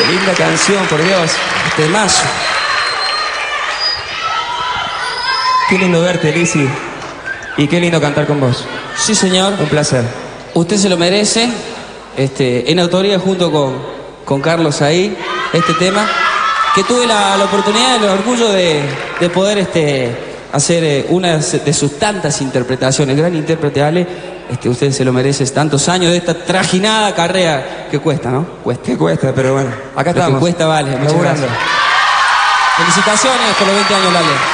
linda canción, por Dios. Temazo. Qué lindo verte, Lizzy. Y qué lindo cantar con vos. Sí, señor. Un placer. Usted se lo merece. En autoría junto con Carlos ahí, este tema, que tuve la oportunidad y el orgullo de poder hacer una de sus tantas interpretaciones. Gran intérprete, Ale. Usted se lo merece, tantos años de esta trajinada carrera que cuesta, ¿no? Que cuesta, pero bueno. Acá Lo estamos. que cuesta vale. Muchas gracias. Felicitaciones por los 20 años, Lale.